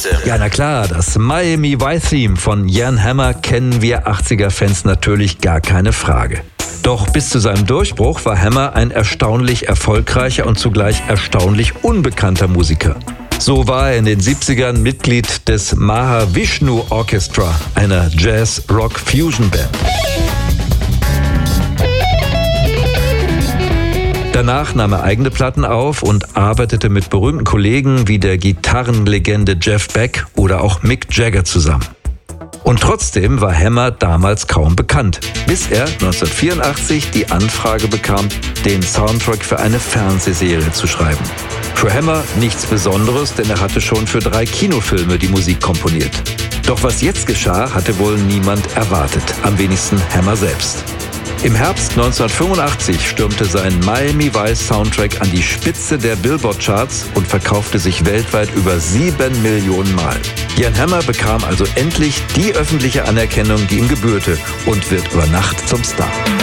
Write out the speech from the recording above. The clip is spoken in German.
Liste. Ja, na klar, das Miami Vice-Theme von Jan Hammer kennen wir 80er-Fans natürlich, gar keine Frage. Doch bis zu seinem Durchbruch war Hammer ein erstaunlich erfolgreicher und zugleich erstaunlich unbekannter Musiker. So war er in den 70ern Mitglied des Mahavishnu Orchestra, einer Jazz-Rock-Fusion-Band. Danach nahm er eigene Platten auf und arbeitete mit berühmten Kollegen wie der Gitarrenlegende Jeff Beck oder auch Mick Jagger zusammen. Und trotzdem war Hammer damals kaum bekannt, bis er 1984 die Anfrage bekam, den Soundtrack für eine Fernsehserie zu schreiben. Für Hammer nichts Besonderes, denn er hatte schon für 3 Kinofilme die Musik komponiert. Doch was jetzt geschah, hatte wohl niemand erwartet, am wenigsten Hammer selbst. Im Herbst 1985 stürmte sein Miami Vice Soundtrack an die Spitze der Billboard-Charts und verkaufte sich weltweit über 7 Millionen Mal. Jan Hammer bekam also endlich die öffentliche Anerkennung, die ihm gebührte, und wird über Nacht zum Star.